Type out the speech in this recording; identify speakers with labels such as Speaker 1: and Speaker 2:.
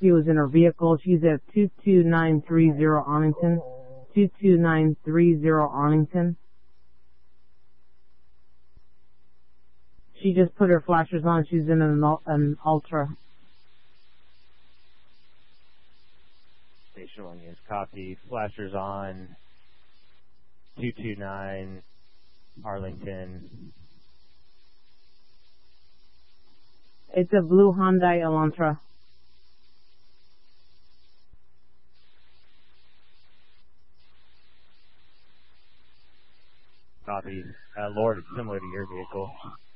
Speaker 1: she was in her vehicle. She's at 22930 Arlington. 22930 Arlington. She just put her flashers on. She's in an Ultra.
Speaker 2: Station 1 units copy. Flashers on. 229 Arlington.
Speaker 1: It's a blue Hyundai Elantra.
Speaker 2: Copy. Lord, it's similar to your vehicle.